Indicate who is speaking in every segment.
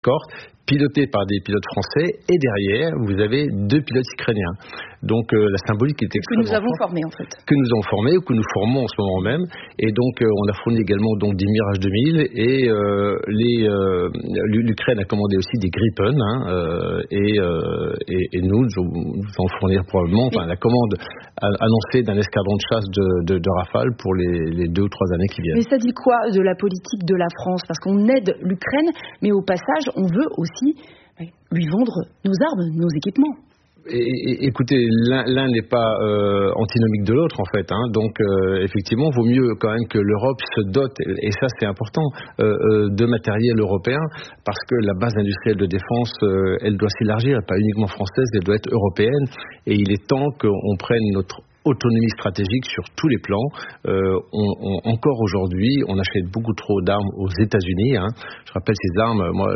Speaker 1: escorte, piloté par des pilotes français, et derrière, vous avez 2 pilotes ukrainiens. Donc la symbolique est extrêmement
Speaker 2: que nous avons formés en fait.
Speaker 1: Que nous avons formés ou que nous formons en ce moment même. Et donc on a fourni également donc des Mirage 2000 et l'Ukraine a commandé aussi des Gripen et nous allons fournir probablement la commande annoncée d'un escadron de chasse de Rafale pour les 2 ou 3 années qui viennent.
Speaker 2: Mais ça dit quoi de la politique de la France? Parce qu'on aide l'Ukraine, mais au passage on veut aussi lui vendre nos armes, nos équipements.
Speaker 1: Écoutez, l'un n'est pas antinomique de l'autre en fait, donc effectivement, vaut mieux quand même que l'Europe se dote, et ça c'est important, de matériel européen, parce que la base industrielle de défense, elle doit s'élargir, pas uniquement française, elle doit être européenne, et il est temps qu'on prenne notre autonomie stratégique sur tous les plans. Encore aujourd'hui, on achète beaucoup trop d'armes aux États-Unis. Je rappelle ces armes, moi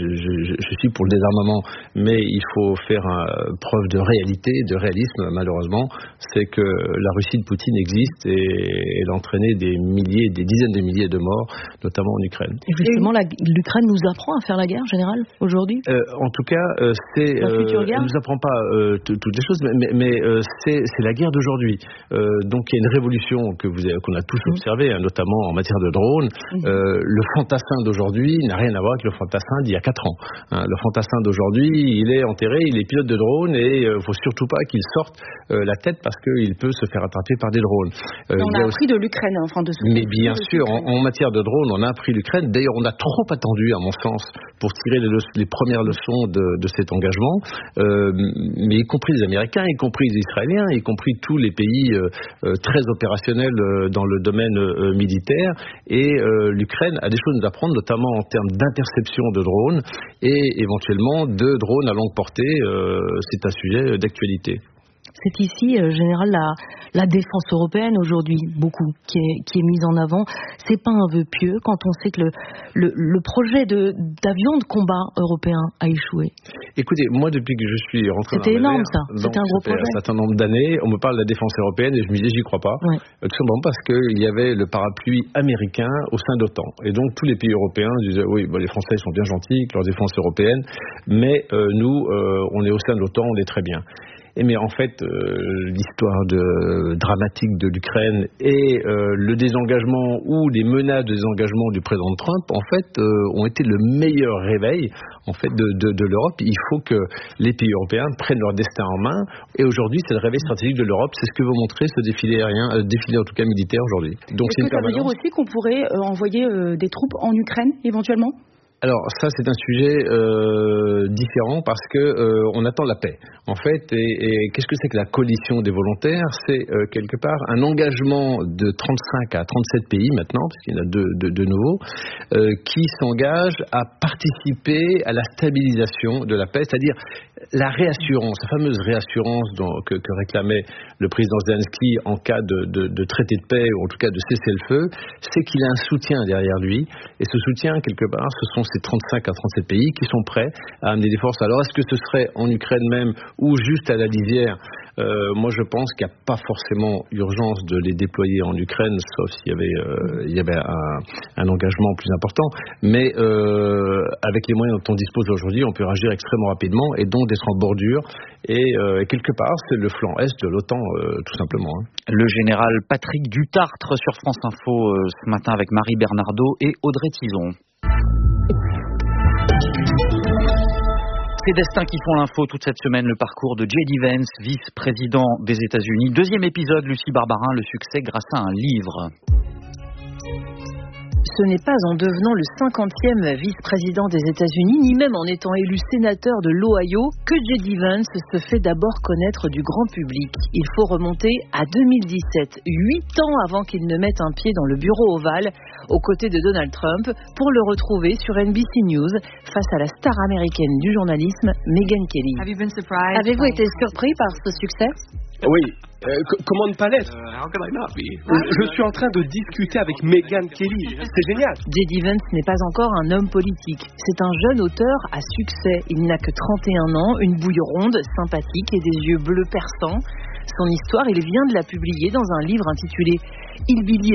Speaker 1: je suis pour le désarmement, mais il faut faire preuve de réalité, de réalisme malheureusement. C'est que la Russie de Poutine existe et elle a entraîné des dizaines de milliers de morts, notamment en Ukraine.
Speaker 3: Et justement, l'Ukraine nous apprend à faire la guerre, général, aujourd'hui
Speaker 1: En tout cas, c'est
Speaker 3: la future guerre.
Speaker 1: elle nous apprend pas toutes les choses, mais c'est la guerre d'aujourd'hui. Donc il y a une révolution qu'on a tous observée, notamment en matière de drones. Le fantassin d'aujourd'hui n'a rien à voir avec le fantassin d'il y a 4 ans. Le fantassin d'aujourd'hui, il est enterré, il est pilote de drone et il ne faut surtout pas qu'il sorte la tête parce qu'il peut se faire attraper par des drones.
Speaker 2: On a appris de l'Ukraine,
Speaker 1: Mais bien sûr, en matière de drone, on a appris l'Ukraine. D'ailleurs, on a trop attendu, à mon sens, pour tirer les premières leçons de cet engagement. Mais y compris les Américains, y compris les Israéliens, y compris tous les pays très opérationnels dans le domaine militaire. Et l'Ukraine a des choses à nous apprendre, notamment en termes d'interception de drones et éventuellement de drones à longue portée. C'est un sujet d'actualité.
Speaker 3: C'est ici, général, la défense européenne aujourd'hui, beaucoup, qui est mise en avant. C'est pas un vœu pieux quand on sait que le projet d'avion de combat européen a échoué.
Speaker 1: Écoutez, moi, depuis que je suis rentré
Speaker 3: c'était énorme, ça. C'était un gros projet.
Speaker 1: Un certain nombre d'années, on me parle de la défense européenne et je me disais, j'y crois pas.
Speaker 3: Ouais.
Speaker 1: Tout simplement parce qu'il y avait le parapluie américain au sein d'OTAN. Et donc, tous les pays européens disaient, oui, les Français sont bien gentils, avec leur défense européenne, mais nous, on est au sein de l'OTAN, on est très bien. Mais en fait, l'histoire dramatique de l'Ukraine et le désengagement ou les menaces de désengagement du président Trump, en fait, ont été le meilleur réveil en fait de l'Europe. Il faut que les pays européens prennent leur destin en main. Et aujourd'hui, c'est le réveil stratégique de l'Europe. C'est ce que veut montrer ce défilé aérien, défilé en tout cas militaire aujourd'hui. Donc,
Speaker 2: est-ce que ça veut dire aussi qu'on pourrait envoyer des troupes en Ukraine éventuellement ?
Speaker 1: Alors ça c'est un sujet différent parce que on attend la paix en fait et qu'est-ce que c'est que la coalition des volontaires? C'est quelque part un engagement de 35 à 37 pays maintenant parce qu'il y en a deux nouveaux qui s'engagent à participer à la stabilisation de la paix, c'est-à-dire la réassurance, la fameuse réassurance que réclamait le président Zelensky en cas de traité de paix ou en tout cas de cessez-le-feu, c'est qu'il a un soutien derrière lui et ce soutien quelque part ce sont ces 35 à 37 pays qui sont prêts à amener des forces. Alors est-ce que ce serait en Ukraine même ou juste à la lisière? Moi je pense qu'il n'y a pas forcément urgence de les déployer en Ukraine sauf s'il y avait un engagement plus important, mais avec les moyens dont on dispose aujourd'hui on peut réagir extrêmement rapidement et donc d'être en bordure et quelque part c'est le flanc est de l'OTAN tout simplement.
Speaker 4: Le général Patrick Dutartre sur France Info ce matin avec Marie Bernardo et Audrey Tison. Ces destins qui font l'info toute cette semaine, le parcours de J.D. Vance, vice-président des États-Unis. Deuxième épisode, Lucie Barbarin, le succès grâce à un livre.
Speaker 2: Ce n'est pas en devenant le 50e vice-président des États-Unis, ni même en étant élu sénateur de l'Ohio, que J.D. Vance se fait d'abord connaître du grand public. Il faut remonter à 2017, 8 ans avant qu'il ne mette un pied dans le bureau ovale, aux côtés de Donald Trump, pour le retrouver sur NBC News, face à la star américaine du journalisme, Megyn Kelly. Avez-vous été surpris par ce succès ?
Speaker 5: Oui, comment ne pas l'être? Je suis en train de discuter avec Megyn Kelly, c'est génial.
Speaker 2: J.D. Vance n'est pas encore un homme politique, c'est un jeune auteur à succès. Il n'a que 31 ans, une bouille ronde, sympathique et des yeux bleus perçants. Son histoire, il vient de la publier dans un livre intitulé « Hillbilly Elegy »,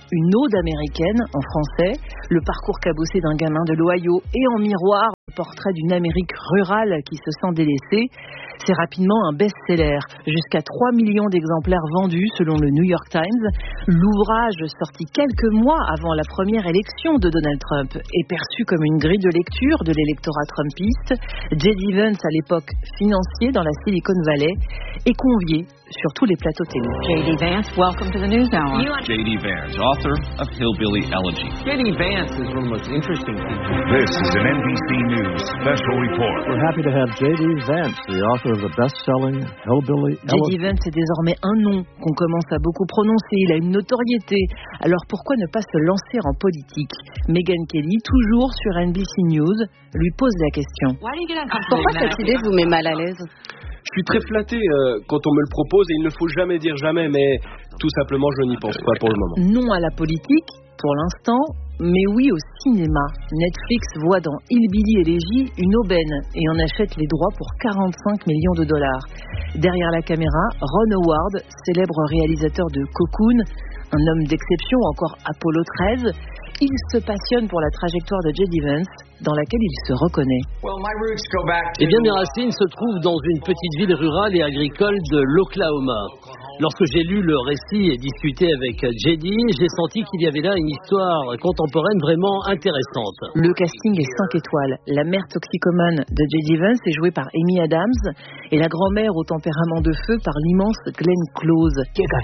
Speaker 2: une ode américaine en français, le parcours cabossé d'un gamin de l'Ohio et en miroir, le portrait d'une Amérique rurale qui se sent délaissée. C'est rapidement un best-seller, jusqu'à 3 millions d'exemplaires vendus selon le New York Times. L'ouvrage, sorti quelques mois avant la première élection de Donald Trump, est perçu comme une grille de lecture de l'électorat trumpiste. J.D. Vance, à l'époque financier dans la Silicon Valley, est convié sur tous les plateaux télé.
Speaker 6: J.D. Vance, welcome to the News Hour.
Speaker 7: J.D. Vance, author of Hillbilly Elegy.
Speaker 8: J.D. Vance is one of the most interesting people.
Speaker 9: This is an NBC News special report.
Speaker 10: We're happy to have J.D. Vance, the author of the best-selling Hillbilly Elegy.
Speaker 2: J.D. Vance est désormais un nom qu'on commence à beaucoup prononcer. Il a une notoriété. Alors pourquoi ne pas se lancer en politique? Megyn Kelly, toujours sur NBC News, lui pose la question.
Speaker 6: Pourquoi cette idée vous met mal à l'aise?
Speaker 5: Je suis très flatté quand on me le propose et il ne faut jamais dire jamais, mais tout simplement je n'y pense pas pour le moment.
Speaker 2: Non à la politique, pour l'instant, mais oui au cinéma. Netflix voit dans Hillbilly Elegy une aubaine et en achète les droits pour 45 millions de dollars. Derrière la caméra, Ron Howard, célèbre réalisateur de Cocoon, un homme d'exception, encore Apollo 13, il se passionne pour la trajectoire de J.D. Vance, dans laquelle il se reconnaît.
Speaker 11: Eh bien, mes racines se trouvent dans une petite ville rurale et agricole de l'Oklahoma. Lorsque j'ai lu le récit et discuté avec J.D., j'ai senti qu'il y avait là une histoire contemporaine vraiment intéressante.
Speaker 2: Le casting est 5 étoiles. La mère toxicomane de J.D. Vance est jouée par Amy Adams et la grand-mère au tempérament de feu par l'immense Glenn Close.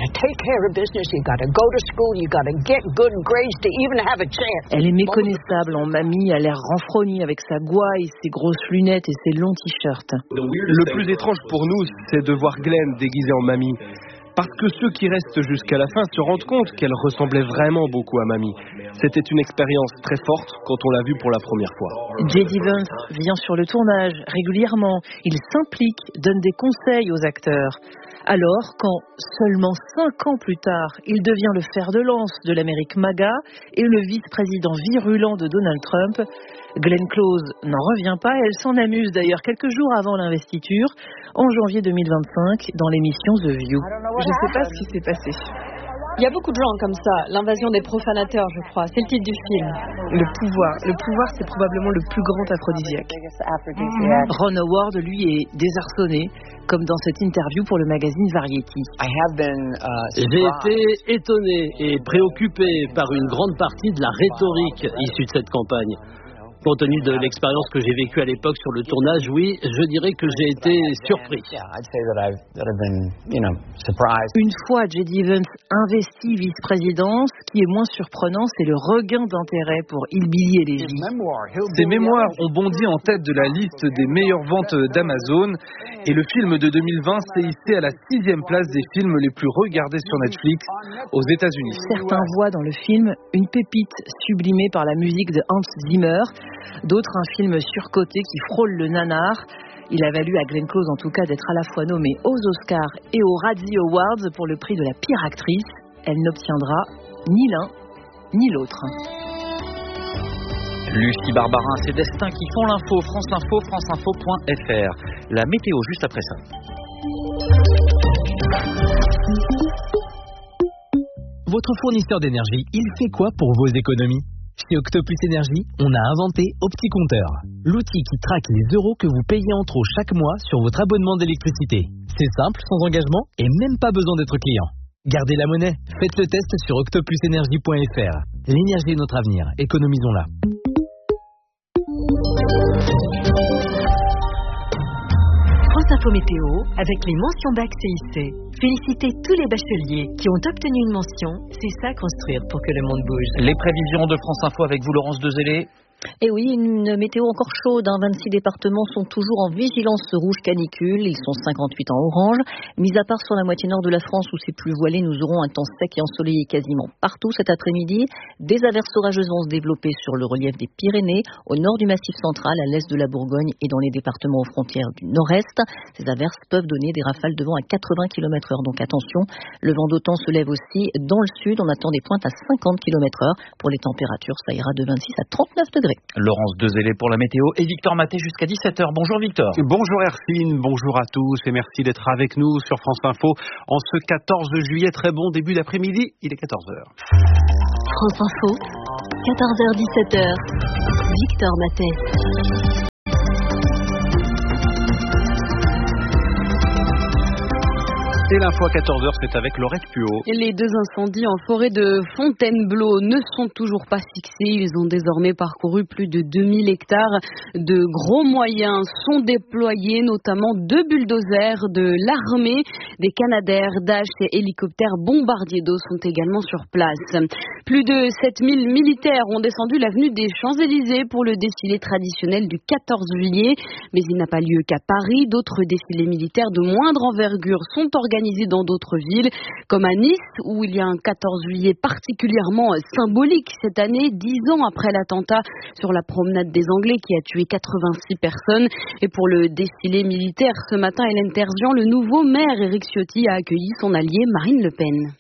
Speaker 2: Elle est méconnaissable en mamie, à l'air renfrogné avec sa gouaille, ses grosses lunettes et ses longs t-shirts.
Speaker 5: Le plus étrange pour nous, c'est de voir Glenn déguisée en mamie. Parce que ceux qui restent jusqu'à la fin se rendent compte qu'elle ressemblait vraiment beaucoup à mamie. C'était une expérience très forte quand on l'a vue pour la première fois.
Speaker 2: J.D. Vance vient sur le tournage régulièrement. Il s'implique, donne des conseils aux acteurs. Alors, quand, seulement 5 ans plus tard, il devient le fer de lance de l'Amérique MAGA et le vice-président virulent de Donald Trump, Glenn Close n'en revient pas. Elle s'en amuse d'ailleurs quelques jours avant l'investiture, en janvier 2025, dans l'émission The View.
Speaker 12: Je ne sais pas ce qui s'est passé.
Speaker 6: Il y a beaucoup de gens comme ça. L'invasion des profanateurs, je crois. C'est le titre du film.
Speaker 12: Le pouvoir, c'est probablement le plus grand aphrodisiaque.
Speaker 2: Ron Howard, lui, est désarçonné, comme dans cette interview pour le magazine Variety.
Speaker 11: J'ai été étonné et préoccupé par une grande partie de la rhétorique issue de cette campagne. Compte tenu de l'expérience que j'ai vécue à l'époque sur le tournage, oui, je dirais que j'ai été surpris.
Speaker 2: Une fois J.D. Vance investi vice-président, ce qui est moins surprenant, c'est le regain d'intérêt pour Hillbilly Elegy.
Speaker 13: Ses mémoires ont bondi en tête de la liste des meilleures ventes d'Amazon et le film de 2020 s'est hissé à la 6e place des films les plus regardés sur Netflix aux États-Unis.
Speaker 2: Certains voient dans le film une pépite sublimée par la musique de Hans Zimmer. D'autres, un film surcoté qui frôle le nanar. Il a valu à Glenn Close en tout cas d'être à la fois nommée aux Oscars et aux Razzie Awards pour le prix de la pire actrice. Elle n'obtiendra ni l'un ni l'autre.
Speaker 4: Lucie Barbarin, c'est Destin qui font l'info. France Info, franceinfo.fr. La météo juste après ça.
Speaker 14: Votre fournisseur d'énergie, il fait quoi pour vos économies ? Chez Octopus Énergie, on a inventé OptiCompteur, l'outil qui traque les euros que vous payez en trop chaque mois sur votre abonnement d'électricité. C'est simple, sans engagement et même pas besoin d'être client. Gardez la monnaie, faites le test sur octopusenergie.fr. L'énergie est notre avenir, économisons-la.
Speaker 15: France Info Météo avec les mentions bac CIC. Félicitez tous les bacheliers qui ont obtenu une mention. C'est ça construire pour que le monde bouge.
Speaker 4: Les prévisions de France Info avec vous, Laurence Dezellé.
Speaker 3: Et oui, une météo encore chaude. 26 départements sont toujours en vigilance rouge canicule. Ils sont 58 en orange. Mis à part sur la moitié nord de la France où c'est plus voilé, nous aurons un temps sec et ensoleillé quasiment partout cet après-midi. Des averses orageuses vont se développer sur le relief des Pyrénées, au nord du Massif central, à l'est de la Bourgogne et dans les départements aux frontières du nord-est. Ces averses peuvent donner des rafales de vent à 80 km/h. Donc attention, le vent d'OTAN se lève aussi dans le sud. On attend des pointes à 50 km/h. Pour les températures, ça ira de 26 à 39 degrés.
Speaker 4: Laurence Dezellé pour la météo et Victor Maté jusqu'à 17h. Bonjour Victor.
Speaker 16: Bonjour Hercine, bonjour à tous et merci d'être avec nous sur France Info en ce 14 juillet. Très bon début d'après-midi, il est 14h.
Speaker 15: France Info, 14h-17h, Victor Matet.
Speaker 16: Et l'info à 14h, c'est avec Laurette Puot.
Speaker 17: Les deux incendies en forêt de Fontainebleau ne sont toujours pas fixés. Ils ont désormais parcouru plus de 2000 hectares. De gros moyens sont déployés, notamment 2 bulldozers de l'armée. Des Canadair, Dash et hélicoptères bombardiers d'eau sont également sur place. Plus de 7000 militaires ont descendu l'avenue des Champs-Élysées pour le défilé traditionnel du 14 juillet. Mais il n'a pas lieu qu'à Paris. D'autres défilés militaires de moindre envergure sont organisés dans d'autres villes, comme à Nice, où il y a un 14 juillet particulièrement symbolique cette année, 10 ans après l'attentat sur la promenade des Anglais qui a tué 86 personnes. Et pour le défilé militaire, ce matin, Hélène Terzian, le nouveau maire Éric Ciotti a accueilli son allié Marine Le Pen.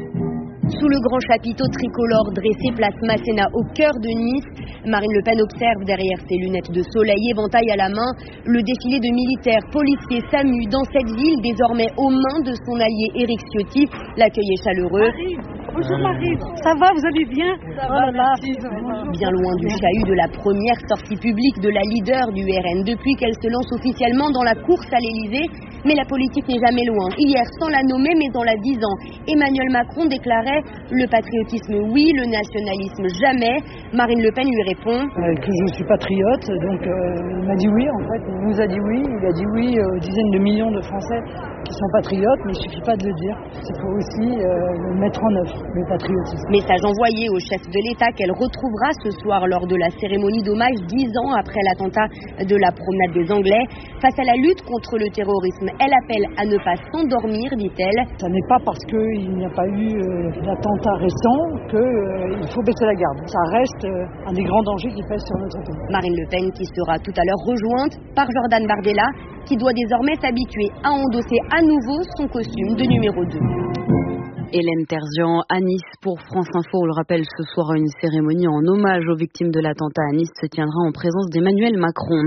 Speaker 18: Sous le grand chapiteau tricolore dressé place Masséna au cœur de Nice, Marine Le Pen observe derrière ses lunettes de soleil, éventail à la main, le défilé de militaires, policiers, SAMU dans cette ville désormais aux mains de son allié Éric Ciotti. L'accueil est chaleureux.
Speaker 19: Bonjour Marie, ça va, vous allez bien? Ça va, merci.
Speaker 18: Bien loin du chahut de la première sortie publique de la leader du RN depuis qu'elle se lance officiellement dans la course à l'Elysée. Mais la politique n'est jamais loin. Hier, sans la nommer, mais en la disant, Emmanuel Macron déclarait « Le patriotisme, oui, le nationalisme, jamais ». Marine Le Pen lui répond
Speaker 19: que je suis patriote, donc il m'a dit oui en fait. Il nous a dit oui, il a dit oui aux dizaines de millions de Français qui sont patriotes, mais il ne suffit pas de le dire. Il faut aussi le mettre en œuvre, le patriotisme.
Speaker 18: Message envoyé au chef de l'État qu'elle retrouvera ce soir lors de la cérémonie d'hommage 10 ans après l'attentat de la promenade des Anglais. Face à la lutte contre le terrorisme, elle appelle à ne pas s'endormir, dit-elle.
Speaker 19: Ce n'est pas parce qu'il n'y a pas eu d'attentat récent qu'il faut baisser la garde. Ça reste un des grands dangers qui pèsent sur notre pays.
Speaker 18: Marine Le Pen qui sera tout à l'heure rejointe par Jordan Bardella, qui doit désormais s'habituer à endosser à nouveau son costume de numéro 2.
Speaker 17: Hélène Terzian à Nice pour France Info. On le rappelle, ce soir, une cérémonie en hommage aux victimes de l'attentat à Nice se tiendra en présence d'Emmanuel Macron.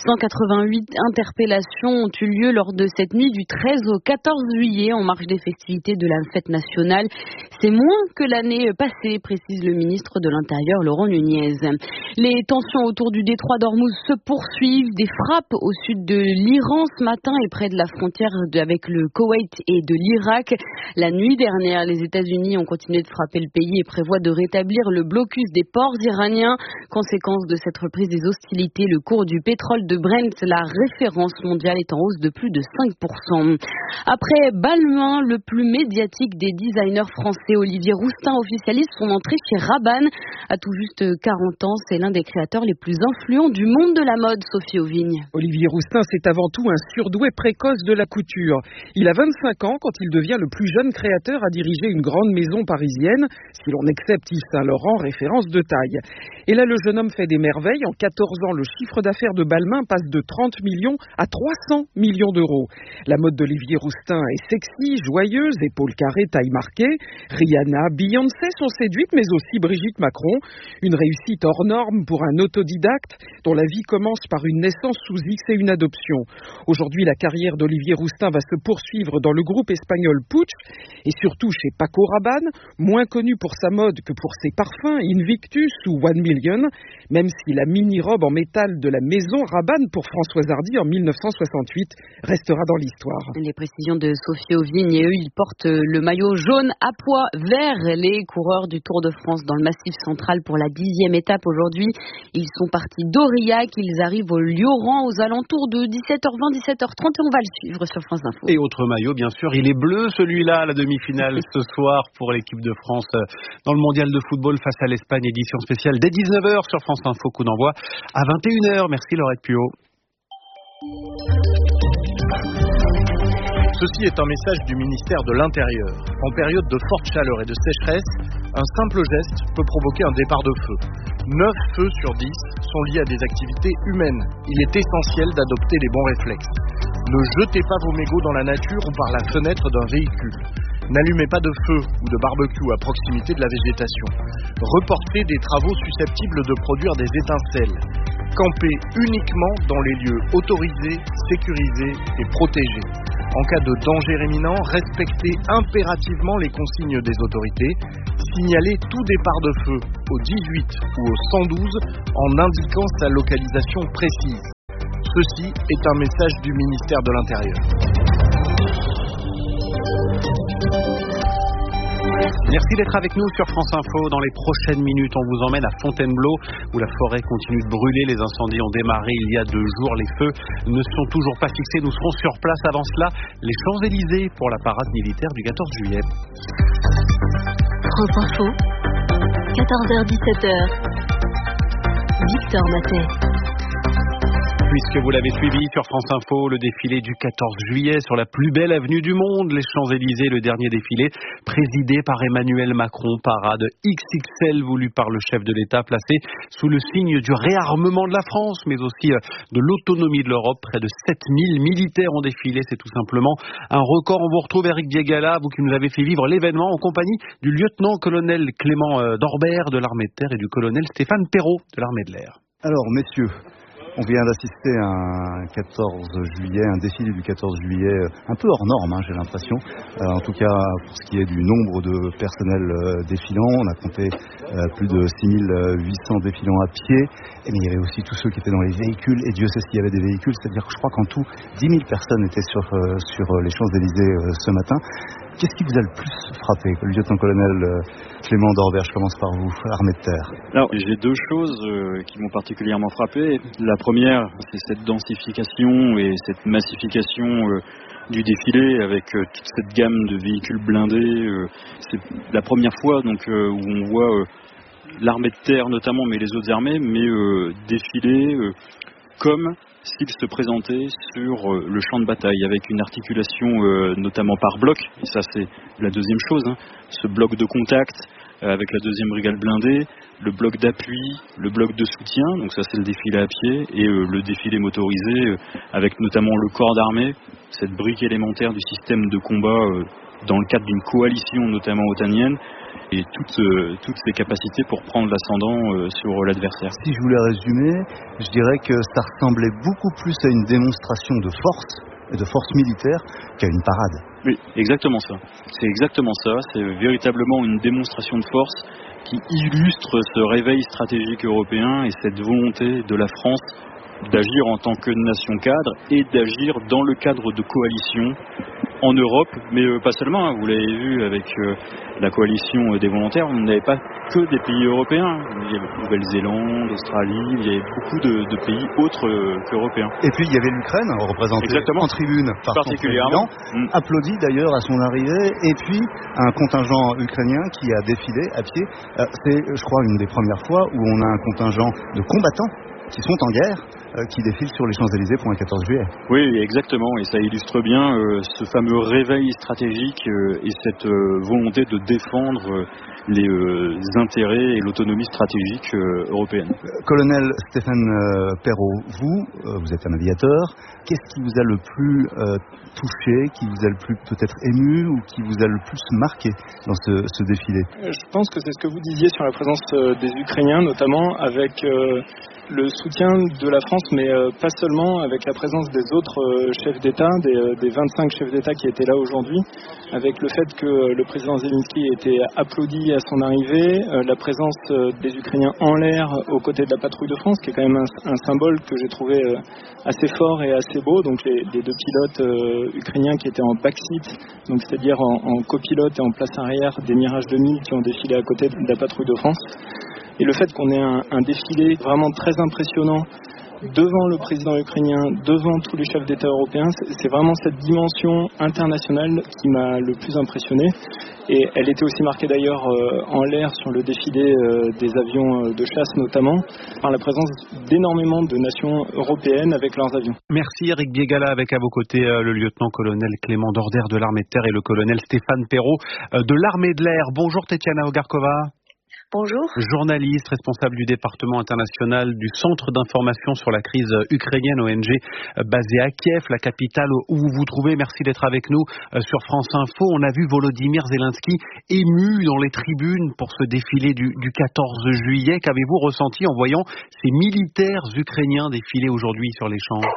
Speaker 17: 188 interpellations ont eu lieu lors de cette nuit du 13 au 14 juillet en marge des festivités de la fête nationale. C'est moins que l'année passée, précise le ministre de l'Intérieur, Laurent Nunez. Les tensions autour du détroit d'Ormuz se poursuivent. Des frappes au sud de l'Iran ce matin et près de la frontière avec le Koweït et de l'Irak. La nuit dernière, les États-Unis ont continué de frapper le pays et prévoient de rétablir le blocus des ports iraniens. Conséquence de cette reprise des hostilités, le cours du pétrole de Brent, la référence mondiale, est en hausse de plus de 5%. Après Balmain, le plus médiatique des designers français, Olivier Rousteing officialise son entrée chez Rabanne. À tout juste 40 ans, c'est l'un des créateurs les plus influents du monde de la mode, Sophie Auvigne.
Speaker 20: Olivier Rousteing, c'est avant tout un surdoué précoce de la couture. Il a 25 ans quand il devient le plus jeune créateur à diriger une grande maison parisienne, si l'on accepte Yves Saint Laurent, référence de taille. Et là, le jeune homme fait des merveilles. En 14 ans, le chiffre d'affaires de Balmain passe de 30 millions à 300 millions d'euros. La mode d'Olivier Rousteing est sexy, joyeuse, épaules carrées, taille marquée. Rihanna, Beyoncé sont séduites, mais aussi Brigitte Macron. Une réussite hors norme pour un autodidacte dont la vie commence par une naissance sous X et une adoption. Aujourd'hui, la carrière d'Olivier Rousteing va se poursuivre dans le groupe espagnol Puig et surtout chez Paco Rabanne, moins connu pour sa mode que pour ses parfums Invictus ou 1 Million, même si la mini-robe en métal de la maison Rabanne pour Françoise Hardy en 1968 restera dans l'histoire.
Speaker 17: Les précisions de Sophie Auvigne, et eux, ils portent le maillot jaune à pois vert. Les coureurs du Tour de France dans le Massif central pour la 10e étape aujourd'hui. Ils sont partis d'Aurillac, ils arrivent au Lioran aux alentours de 17h20, 17h30 et on va le suivre sur France Info.
Speaker 16: Et autre maillot, bien sûr, il est bleu celui-là, la demi-finale ce soir pour l'équipe de France dans le mondial de football face à l'Espagne, édition spéciale dès 19h sur France Info, coup d'envoi à 21h. Merci Laurette Puot. Ceci est un message du ministère de l'Intérieur. En période de forte chaleur et de sécheresse, un simple geste peut provoquer un départ de feu. 9 feux sur 10 sont liés à des activités humaines. Il est essentiel d'adopter les bons réflexes. Ne jetez pas vos mégots dans la nature ou par la fenêtre d'un véhicule. N'allumez pas de feu ou de barbecue à proximité de la végétation. Reportez des travaux susceptibles de produire des étincelles. Campez uniquement dans les lieux autorisés, sécurisés et protégés. En cas de danger imminent, respectez impérativement les consignes des autorités. signaler tout départ de feu au 18 ou au 112 en indiquant sa localisation précise. Ceci est un message du ministère de l'Intérieur.
Speaker 2: Merci d'être avec nous sur France Info. Dans les prochaines minutes, on vous emmène à Fontainebleau où la forêt continue de brûler. Les incendies ont démarré il y a 2 jours. Les feux ne sont toujours pas fixés. Nous serons sur place. Avant cela, les Champs-Élysées pour la parade militaire du 14 juillet.
Speaker 15: France Info, 14h-17h. Victor Matet.
Speaker 2: Puisque vous l'avez suivi sur France Info, le défilé du 14 juillet sur la plus belle avenue du monde, les Champs-Élysées, le dernier défilé présidé par Emmanuel Macron, parade XXL voulue par le chef de l'État, placé sous le signe du réarmement de la France, mais aussi de l'autonomie de l'Europe. Près de 7000 militaires ont défilé, c'est tout simplement un record. On vous retrouve Eric Biegala, vous qui nous avez fait vivre l'événement en compagnie du lieutenant-colonel Clément Dorbert de l'armée de terre et du colonel Stéphane Perrault de l'armée de l'air.
Speaker 21: Alors messieurs, on vient d'assister à un 14 juillet, un défilé du 14 juillet un peu hors norme, j'ai l'impression. En tout cas, pour ce qui est du nombre de personnel défilant, on a compté plus de 6800 défilants à pied. Mais il y avait aussi tous ceux qui étaient dans les véhicules, et Dieu sait s'il y avait des véhicules. C'est-à-dire que je crois qu'en tout, 10 000 personnes étaient sur les Champs-Élysées ce matin. Qu'est-ce qui vous a le plus frappé, le lieutenant-colonel Clément Dorbert? Je commence par vous, l'armée de terre.
Speaker 22: Alors, j'ai 2 choses qui m'ont particulièrement frappé. La première, c'est cette densification et cette massification du défilé avec toute cette gamme de véhicules blindés. C'est la première fois donc où on voit l'armée de terre notamment, mais les autres armées, défiler comme s'il se présentait sur le champ de bataille, avec une articulation notamment par bloc, et ça c'est la deuxième chose, ce bloc de contact avec la 2e brigade blindée, le bloc d'appui, le bloc de soutien, donc ça c'est le défilé à pied, et le défilé motorisé avec notamment le corps d'armée, cette brique élémentaire du système de combat dans le cadre d'une coalition notamment otanienne, et toutes ces capacités pour prendre l'ascendant sur l'adversaire.
Speaker 21: Si je voulais résumer, je dirais que ça ressemblait beaucoup plus à une démonstration de force et de force militaire qu'à une parade.
Speaker 22: Oui, exactement ça. C'est exactement ça. C'est véritablement une démonstration de force qui illustre ce réveil stratégique européen et cette volonté de la France d'agir en tant que nation cadre et d'agir dans le cadre de coalition en Europe, mais pas seulement. Vous l'avez vu avec la coalition des volontaires, on n'avait pas que des pays européens. Il y avait Nouvelle-Zélande, Australie, il y avait beaucoup de pays autres qu'européens.
Speaker 21: Et puis il y avait l'Ukraine, représentée en tribune par particulièrement, applaudi d'ailleurs à son arrivée, et puis un contingent ukrainien qui a défilé à pied. C'est, je crois, une des premières fois où on a un contingent de combattants qui sont en guerre, qui défilent sur les Champs-Élysées pour un 14 juillet.
Speaker 22: Oui, exactement, et ça illustre bien ce fameux réveil stratégique et cette volonté de défendre les intérêts et l'autonomie stratégique européenne.
Speaker 21: Colonel Stéphane Perrault, vous êtes un aviateur, qu'est-ce qui vous a le plus touché, qui vous a le plus peut-être ému ou qui vous a le plus marqué dans ce défilé?
Speaker 23: Je pense que c'est ce que vous disiez sur la présence des Ukrainiens, notamment avec le soutien de la France, mais pas seulement, avec la présence des autres chefs d'État, des 25 chefs d'État qui étaient là aujourd'hui, avec le fait que le président Zelensky ait été applaudi à son arrivée, la présence des Ukrainiens en l'air aux côtés de la patrouille de France, qui est quand même un symbole que j'ai trouvé assez fort et assez beau, donc les 2 pilotes ukrainiens qui étaient en backseat, donc c'est-à-dire en copilote et en place arrière des Mirage 2000 qui ont défilé à côté de la patrouille de France. Et le fait qu'on ait un défilé vraiment très impressionnant devant le président ukrainien, devant tous les chefs d'État européens, c'est vraiment cette dimension internationale qui m'a le plus impressionné. Et elle était aussi marquée d'ailleurs en l'air sur le défilé des avions de chasse notamment, par la présence d'énormément de nations européennes avec leurs avions.
Speaker 2: Merci Eric Biegala, avec à vos côtés le lieutenant-colonel Clément Dorbert de l'armée de terre et le colonel Stéphane Perrault de l'armée de l'air. Bonjour Tetiana Ogarkova.
Speaker 24: Bonjour.
Speaker 2: Journaliste, responsable du département international du Centre d'information sur la crise ukrainienne, ONG basé à Kiev, la capitale où vous vous trouvez. Merci d'être avec nous sur France Info. On a vu Volodymyr Zelensky ému dans les tribunes pour ce défilé du 14 juillet. Qu'avez-vous ressenti en voyant ces militaires ukrainiens défiler aujourd'hui sur les champs ?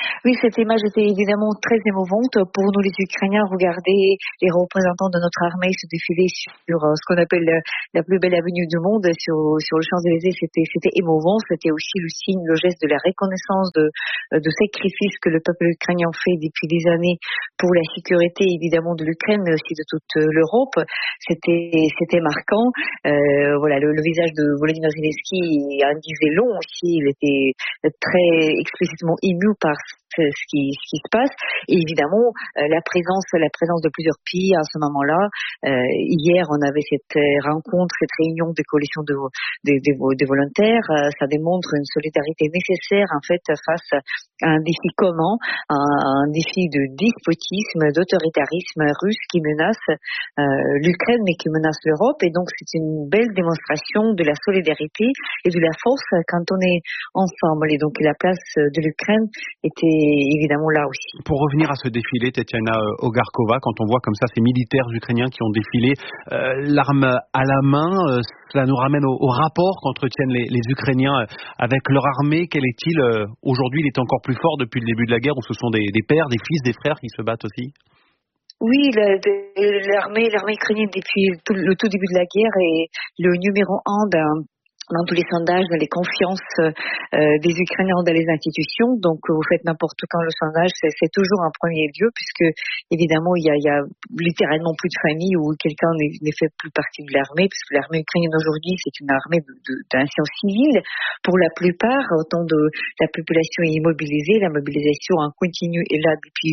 Speaker 1: Oui, cette image était évidemment très émouvante pour nous les Ukrainiens. Regarder les représentants de notre armée se défiler sur ce qu'on appelle la plus belle avenue du monde, sur le Champs-Élysées, c'était émouvant. C'était aussi le signe, le geste de la reconnaissance de sacrifices que le peuple ukrainien fait depuis des années pour la sécurité évidemment de l'Ukraine, mais aussi de toute l'Europe. C'était marquant. Voilà, le visage de Volodymyr Zelensky en disait long aussi. Il était très explicitement ému par ce qui se passe. Et évidemment, la présence de plusieurs pays à ce moment-là. Hier, on avait cette rencontre, cette réunion de coalition des volontaires. Ça démontre une solidarité nécessaire en fait face à un défi commun, un défi de despotisme, d'autoritarisme russe qui menace l'Ukraine, mais qui menace l'Europe. Et donc, c'est une belle démonstration de la solidarité et de la force quand on est ensemble. Et donc, la place de l'Ukraine était évidemment là aussi.
Speaker 7: Pour revenir à ce défilé, Tatiana Ogarkova, quand on voit comme ça ces militaires ukrainiens qui ont défilé l'arme à la main, cela nous ramène au rapport qu'entretiennent les Ukrainiens avec leur armée. Quel est-il aujourd'hui? Il est encore plus fort depuis le début de la guerre, où ce sont des pères, des fils, des frères qui se battent aussi.
Speaker 1: Oui, l'armée ukrainienne depuis le tout début de la guerre est le numéro 1 dans tous les sondages, dans les confiances des Ukrainiens dans les institutions. Donc, vous faites n'importe quand le sondage, c'est toujours un premier lieu, puisque évidemment, il y a littéralement plus de famille où quelqu'un ne fait plus partie de l'armée, puisque l'armée ukrainienne aujourd'hui, c'est une armée d'anciens civils. Pour la plupart, autant de la population est immobilisée, la mobilisation en continu est là depuis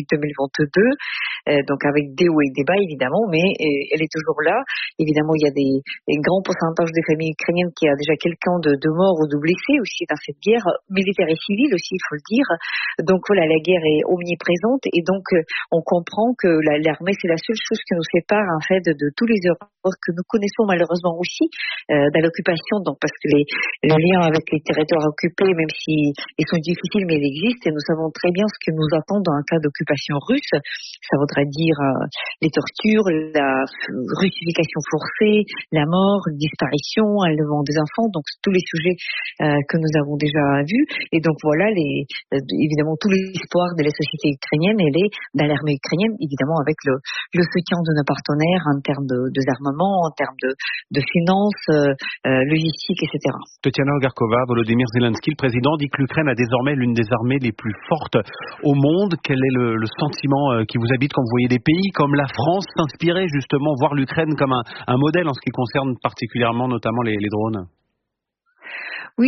Speaker 1: 2022, donc avec des hauts et des bas, évidemment, mais elle est toujours là. Évidemment, il y a des grands pourcentages de familles ukrainiennes qui a déjà quelqu'un de mort ou de blessé aussi dans cette guerre militaire et civile aussi, il faut le dire. Donc voilà, la guerre est omniprésente et donc on comprend que l'armée c'est la seule chose qui nous sépare en fait de tous les erreurs que nous connaissons malheureusement aussi dans l'occupation. Donc parce que les liens avec les territoires occupés, même si ils sont difficiles, mais ils existent et nous savons très bien ce qui nous attend dans un cas d'occupation russe. Ça voudrait dire les tortures, la russification forcée, la mort, la disparition, l'enlèvement des enfants. Donc tous les sujets que nous avons déjà vus. Et donc voilà, évidemment, tout l'espoir de la société ukrainienne, elle est dans l'armée ukrainienne, évidemment avec le soutien de nos partenaires en termes d'armement, en termes de finances, logistique, etc.
Speaker 7: Tatiana Ogarkova, Volodymyr Zelensky, le président, dit que l'Ukraine a désormais l'une des armées les plus fortes au monde. Quel est le sentiment qui vous habite quand vous voyez des pays comme la France s'inspirer justement, voir l'Ukraine comme un modèle en ce qui concerne particulièrement notamment les drones?
Speaker 1: Oui,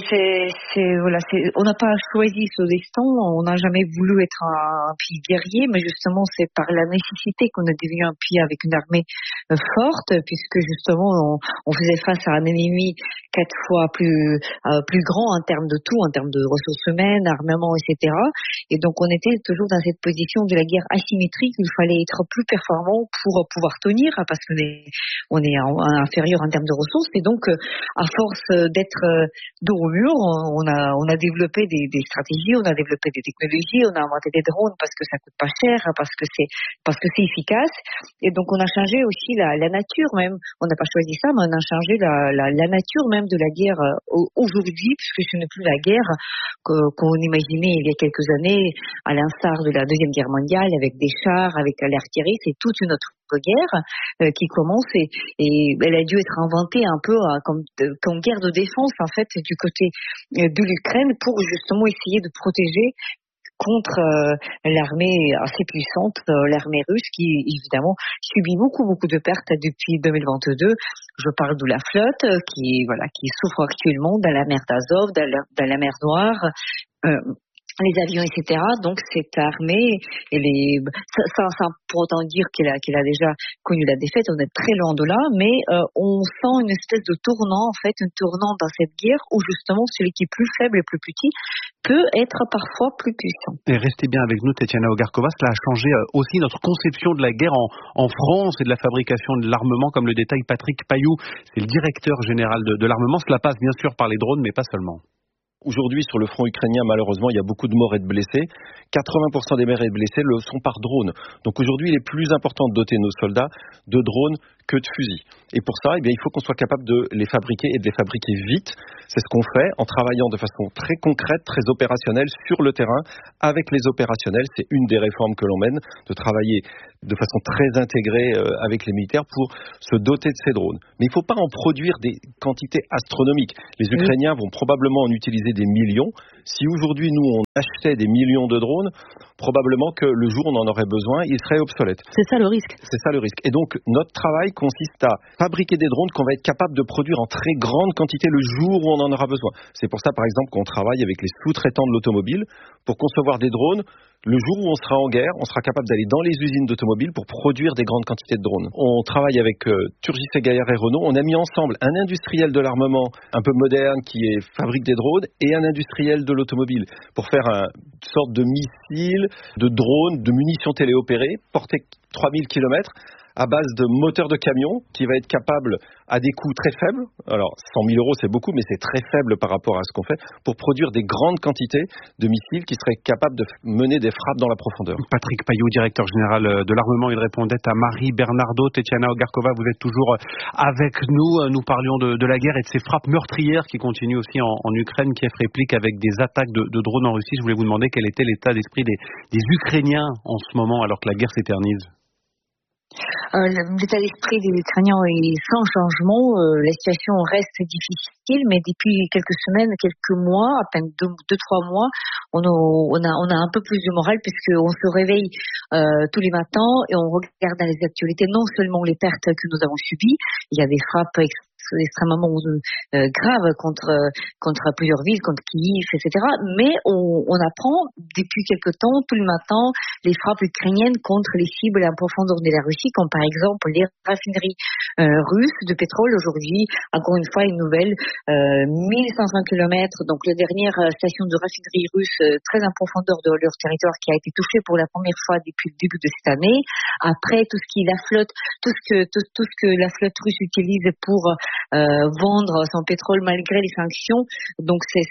Speaker 1: voilà, on n'a pas choisi ce destin, on n'a jamais voulu être un pays guerrier, mais justement c'est par la nécessité qu'on est devenu un pays avec une armée forte, puisque justement on faisait face à un ennemi 4 fois plus grand en termes de tout, en termes de ressources humaines, armement, etc. Et donc on était toujours dans cette position de la guerre asymétrique, il fallait être plus performant pour pouvoir tenir, parce qu'on est inférieur en termes de ressources, et donc à force d'être dos au mur, on a développé des stratégies, on a développé des technologies, on a inventé des drones parce que ça coûte pas cher, parce que c'est efficace. Et donc on a changé aussi la nature même. On n'a pas choisi ça, mais on a changé la nature même de la guerre aujourd'hui, puisque ce n'est plus la guerre qu'on imaginait il y a quelques années, à l'instar de la Deuxième Guerre mondiale, avec des chars, avec l'artillerie. C'est toute une autre guerre qui commence et elle a dû être inventée un peu comme guerre de défense en fait du côté de l'Ukraine pour justement essayer de protéger contre l'armée assez puissante, l'armée russe qui évidemment subit beaucoup de pertes depuis 2022. Je parle de la flotte qui souffre actuellement dans la mer d'Azov, dans la mer Noire. Les avions, etc. Donc cette armée, ça pour autant dire qu'elle a déjà connu la défaite, on est très loin de là, mais on sent une espèce de tournant, en fait, un tournant dans cette guerre où justement celui qui est plus faible et plus petit peut être parfois plus puissant.
Speaker 7: Et restez bien avec nous, Tatiana Ogarkova, cela a changé aussi notre conception de la guerre en France et de la fabrication de l'armement, comme le détaille Patrick Payou, c'est le directeur général de l'armement. Cela passe bien sûr par les drones, mais pas seulement.
Speaker 8: Aujourd'hui, sur le front ukrainien, malheureusement, il y a beaucoup de morts et de blessés. 80% des morts et de blessés le sont par drone. Donc aujourd'hui, il est plus important de doter nos soldats de drones que de fusils. Et pour ça, il faut qu'on soit capable de les fabriquer et de les fabriquer vite. C'est ce qu'on fait en travaillant de façon très concrète, très opérationnelle sur le terrain avec les opérationnels. C'est une des réformes que l'on mène, de travailler de façon très intégrée avec les militaires pour se doter de ces drones. Mais il ne faut pas en produire des quantités astronomiques. Les Ukrainiens vont probablement en utiliser des millions. Si aujourd'hui, nous, on achetait des millions de drones, probablement que le jour où on en aurait besoin, ils seraient obsolètes.
Speaker 3: C'est ça le risque.
Speaker 8: C'est ça le risque. Et donc, notre travail consiste à fabriquer des drones qu'on va être capable de produire en très grande quantité le jour où on en aura besoin. C'est pour ça, par exemple, qu'on travaille avec les sous-traitants de l'automobile pour concevoir des drones. Le jour où on sera en guerre, on sera capable d'aller dans les usines d'automobiles pour produire des grandes quantités de drones. On travaille avec Turgis et Gaillard et Renault. On a mis ensemble un industriel de l'armement un peu moderne qui fabrique des drones et un industriel de l'automobile pour faire une sorte de missile, de drone, de munitions téléopérées portées 3000 km à base de moteurs de camion qui va être capable à des coûts très faibles. Alors 100 000 euros c'est beaucoup, mais c'est très faible par rapport à ce qu'on fait pour produire des grandes quantités de missiles qui seraient capables de mener des frappes dans la profondeur.
Speaker 7: Patrick Payot, directeur général de l'armement, il répondait à Marie Bernardo. Tetiana Ogarkova, vous êtes toujours avec nous. Nous parlions de la guerre et de ces frappes meurtrières qui continuent aussi en Ukraine. Kiev réplique avec des attaques de drones en Russie. Je voulais vous demander quel était l'état d'esprit des Ukrainiens en ce moment alors que la guerre s'éternise.
Speaker 1: L'état d'esprit des Ukrainiens est sans changement. La situation reste difficile, mais depuis quelques semaines, quelques mois, à peine 2-3 mois, on a un peu plus de morale puisqu'on se réveille tous les matins et on regarde dans les actualités non seulement les pertes que nous avons subies, il y a des frappes extrêmement grave contre plusieurs villes, contre Kiev, etc. Mais on apprend depuis quelque temps, tout le matin, les frappes ukrainiennes contre les cibles en profondeur de la Russie, comme par exemple les raffineries russes de pétrole. Aujourd'hui, encore une fois, une nouvelle, 1500 km, donc la dernière station de raffinerie russe très en profondeur de leur territoire qui a été touchée pour la première fois depuis le début de cette année. Après, tout ce qui est la flotte, tout ce que la flotte russe utilise pour vendre son pétrole malgré les sanctions. Donc c'est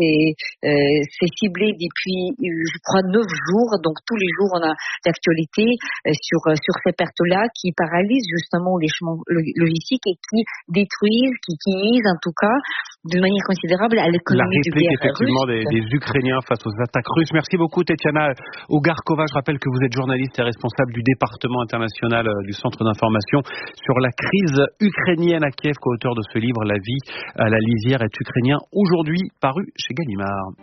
Speaker 1: ciblé depuis, je crois, 9 jours. Donc tous les jours, on a l'actualité sur ces pertes-là qui paralysent justement les chemins logistiques et qui détruisent, qui nuisent en tout cas d'une manière considérable à l'économie du guerre russe.
Speaker 7: Effectivement des Ukrainiens face aux attaques russes. Merci beaucoup Tetiana Ogarkova. Je rappelle que vous êtes journaliste et responsable du département international du Centre d'information sur la crise ukrainienne à Kiev, co-auteur de ce livre La vie à la lisière est ukrainien, aujourd'hui paru chez Gallimard.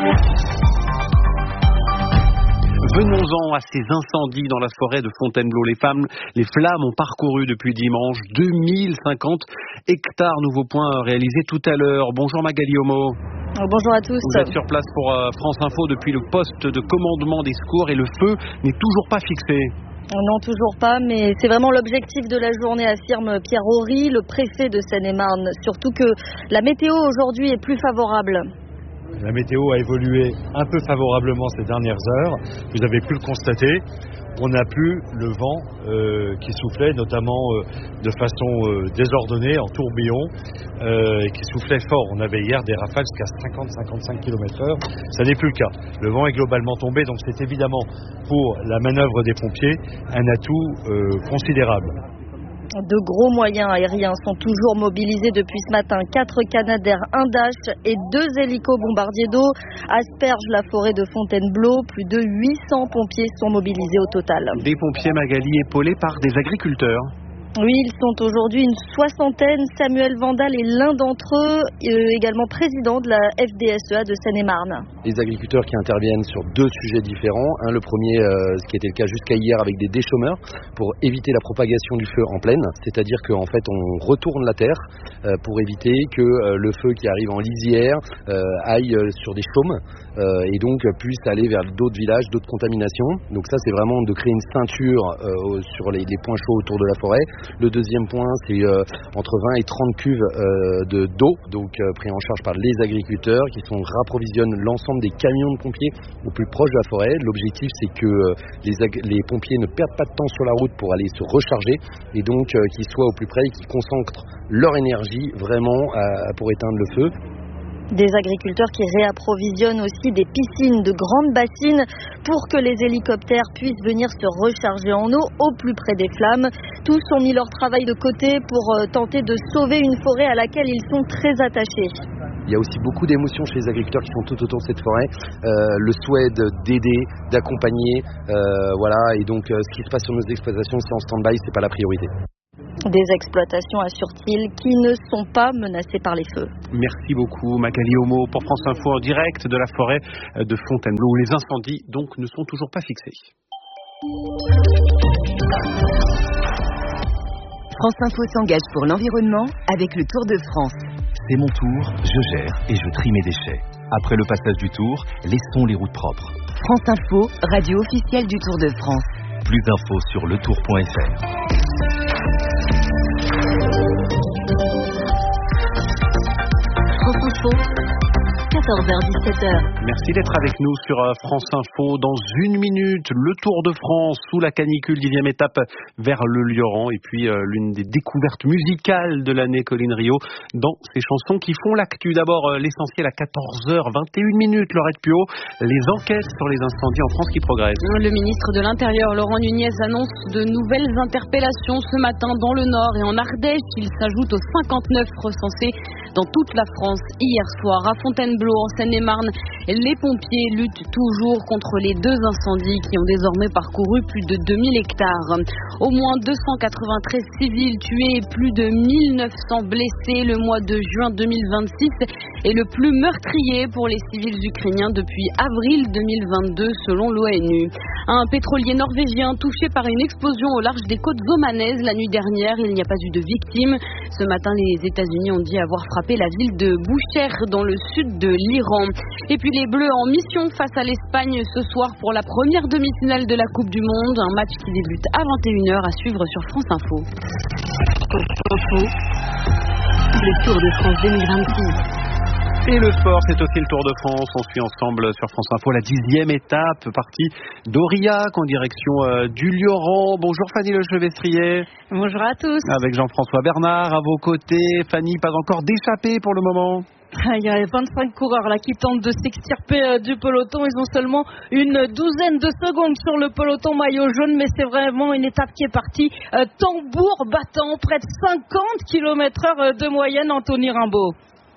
Speaker 7: Venons-en à ces incendies dans la forêt de Fontainebleau. Les flammes ont parcouru depuis dimanche 2050 hectares. Nouveau point réalisé tout à l'heure. Bonjour Magali Homo.
Speaker 6: Bonjour à tous.
Speaker 7: Vous êtes sur place pour France Info depuis le poste de commandement des secours et le feu n'est toujours pas fixé.
Speaker 6: Non, toujours pas, mais c'est vraiment l'objectif de la journée, affirme Pierre Horry, le préfet de Seine-et-Marne. Surtout que la météo aujourd'hui est plus favorable.
Speaker 5: La météo a évolué un peu favorablement ces dernières heures. Vous avez pu le constater. On n'a plus le vent qui soufflait, notamment de façon désordonnée, en tourbillon, et qui soufflait fort. On avait hier des rafales jusqu'à 50-55 km/h. Ça n'est plus le cas. Le vent est globalement tombé, donc c'est évidemment pour la manœuvre des pompiers un atout considérable.
Speaker 6: De gros moyens aériens sont toujours mobilisés depuis ce matin. 4 Canadair, un Dash et 2 hélicos bombardiers d'eau aspergent la forêt de Fontainebleau. Plus de 800 pompiers sont mobilisés au total.
Speaker 7: Des pompiers, Magali, épaulés par des agriculteurs.
Speaker 6: Oui, ils sont aujourd'hui une 60aine. Samuel Vandal est l'un d'entre eux, également président de la FDSEA de Seine-et-Marne.
Speaker 9: Les agriculteurs qui interviennent sur 2 sujets différents. Le premier, ce qui était le cas jusqu'à hier avec des déchômeurs pour éviter la propagation du feu en plaine. C'est-à-dire qu'en fait, on retourne la terre pour éviter que le feu qui arrive en lisière aille sur des chaumes et donc puisse aller vers d'autres villages, d'autres contaminations. Donc ça, c'est vraiment de créer une ceinture sur les points chauds autour de la forêt. Le deuxième point, c'est entre 20 et 30 cuves d'eau, donc pris en charge par les agriculteurs qui rapprovisionnent l'ensemble des camions de pompiers au plus proche de la forêt. L'objectif, c'est que les pompiers ne perdent pas de temps sur la route pour aller se recharger et donc qu'ils soient au plus près et qu'ils concentrent leur énergie vraiment pour éteindre le feu.
Speaker 6: Des agriculteurs qui réapprovisionnent aussi des piscines, de grandes bassines pour que les hélicoptères puissent venir se recharger en eau au plus près des flammes. Tous ont mis leur travail de côté pour tenter de sauver une forêt à laquelle ils sont très attachés.
Speaker 9: Il y a aussi beaucoup d'émotions chez les agriculteurs qui sont tout autour de cette forêt. Le souhait d'aider, d'accompagner, voilà. Et donc, ce qui se passe sur nos exploitations, c'est en stand-by, c'est pas la priorité.
Speaker 6: Des exploitations, assure-t-il, qui ne sont pas menacées par les feux.
Speaker 7: Merci beaucoup, Magali Homo, pour France Info en direct de la forêt de Fontainebleau, où les incendies donc ne sont toujours pas fixés.
Speaker 10: France Info s'engage pour l'environnement avec le Tour de France.
Speaker 11: C'est mon tour, je gère et je trie mes déchets. Après le passage du Tour, laissons les routes propres.
Speaker 10: France Info, radio officielle du Tour de France.
Speaker 11: Plus d'infos sur letour.fr.
Speaker 15: France Info, 14h-17h.
Speaker 7: Merci d'être avec nous sur France Info. Dans une minute, le Tour de France sous la canicule, 10e étape vers le Lioran. Et puis l'une des découvertes musicales de l'année, Colline Rio, dans ces chansons qui font l'actu. D'abord, l'essentiel à 14h21, Laurette Puot. Les enquêtes sur les incendies en France qui progressent.
Speaker 17: Le ministre de l'Intérieur, Laurent Nunez, annonce de nouvelles interpellations ce matin dans le Nord et en Ardèche. Il s'ajoute aux 59 recensés dans toute la France hier soir. À Fontainebleau, en Seine-et-Marne, les pompiers luttent toujours contre les 2 incendies qui ont désormais parcouru plus de 2000 hectares. Au moins 293 civils tués et plus de 1900 blessés. Le mois de juin 2026 est le plus meurtrier pour les civils ukrainiens depuis avril 2022 selon l'ONU. Un pétrolier norvégien touché par une explosion au large des côtes omanaises la nuit dernière. Il n'y a pas eu de victimes. Ce matin, les États-Unis ont dit avoir frappé la ville de Boucher dans le sud de l'Iran. Et puis les Bleus en mission face à l'Espagne ce soir pour la première demi-finale de la Coupe du Monde. Un match qui débute à 21h à suivre sur France Info.
Speaker 15: Le Tour de France 2026.
Speaker 7: Et le sport, c'est aussi le Tour de France. On suit ensemble sur France Info la 10e étape, partie d'Aurillac en direction du Lioran. Bonjour Fanny Lechevestrier.
Speaker 12: Bonjour à tous.
Speaker 7: Avec Jean-François Bernard à vos côtés. Fanny, pas encore d'échappée pour le moment.
Speaker 12: Il y a 25 coureurs là qui tentent de s'extirper du peloton. Ils ont seulement une douzaine de secondes sur le peloton maillot jaune, mais c'est vraiment une étape qui est partie tambour battant, près de 50 km/h de moyenne. Anthony Rimbaud.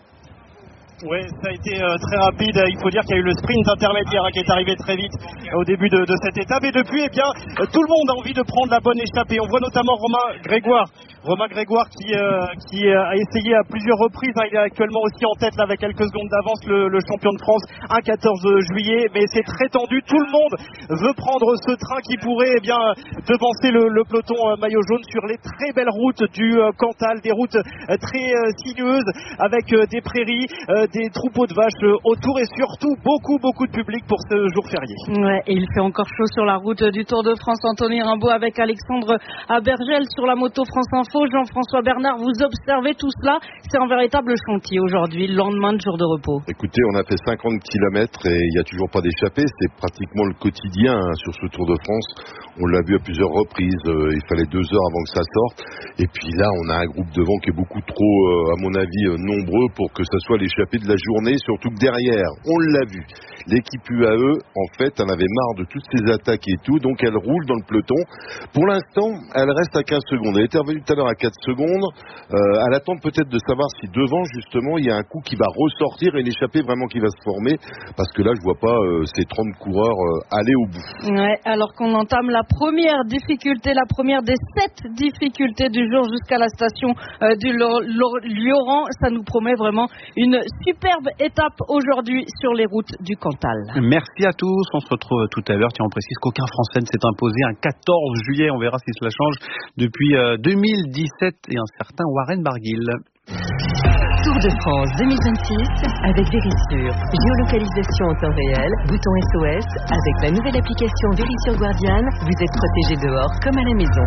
Speaker 24: Oui, ça a été très rapide. Il faut dire qu'il y a eu le sprint intermédiaire qui est arrivé très vite au début de cette étape. Et depuis, eh bien, tout le monde a envie de prendre la bonne échappée. On voit notamment Romain Grégoire qui a essayé à plusieurs reprises. Il est actuellement aussi en tête là, avec quelques secondes d'avance, le champion de France, un 14 juillet. Mais c'est très tendu. Tout le monde veut prendre ce train qui pourrait devancer le peloton maillot jaune sur les très belles routes du Cantal, des routes très sinueuses avec des prairies, des troupeaux de vaches autour et surtout beaucoup de public pour ce jour férié.
Speaker 12: Ouais, et il fait encore chaud sur la route du Tour de France. Anthony Rimbaud avec Alexandre Abergel sur la moto France Info. Jean-François Bernard, vous observez tout cela. C'est un véritable chantier aujourd'hui, le lendemain de jour de repos.
Speaker 25: Écoutez, on a fait 50 km et il n'y a toujours pas d'échappée. C'est pratiquement le quotidien sur ce Tour de France. On l'a vu à plusieurs reprises. Il fallait 2 heures avant que ça sorte. Et puis là, on a un groupe devant qui est beaucoup trop, à mon avis, nombreux pour que ça soit l'échappée de la journée, surtout que derrière, on l'a vu, l'équipe UAE, en fait, elle avait marre de toutes ces attaques et tout, donc elle roule dans le peloton. Pour l'instant, elle reste à 15 secondes. Elle était revenue tout à l'heure à 4 secondes. Elle attend peut-être de savoir si devant, justement, il y a un coup qui va ressortir et une échappée vraiment qui va se former, parce que là, je vois pas ces 30 coureurs aller au bout.
Speaker 12: Ouais, alors qu'on entame la première difficulté, la première des 7 difficultés du jour jusqu'à la station du Lioran, ça nous promet vraiment une superbe étape aujourd'hui sur les routes du Cantal.
Speaker 7: Merci à tous, on se retrouve tout à l'heure. Tiens, on précise qu'aucun Français ne s'est imposé un 14 juillet, on verra si cela change, depuis 2017 et un certain Warren Barguil.
Speaker 15: Tour de France 2026 avec Vérissure. Géolocalisation en temps réel, bouton SOS. Avec la nouvelle application Vérissure Guardian, vous êtes protégé dehors comme à la maison.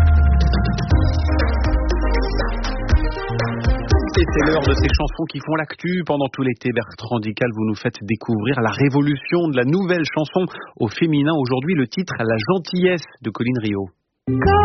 Speaker 7: Et c'est l'heure de ces chansons qui font l'actu pendant tout l'été. Bertrand Dical, vous nous faites découvrir la révolution de la nouvelle chanson au féminin. Aujourd'hui, le titre « La gentillesse » de Colline Rio.